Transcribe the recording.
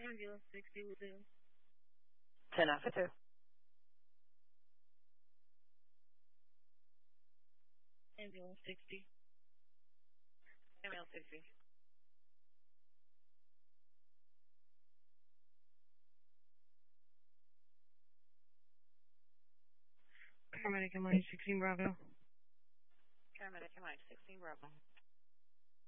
Ambulance 60 will do. 10 after 2. Ambulance 60. Ambulance 60. Paramedic in line 16 Bravo. Paramedic in line 16 Bravo.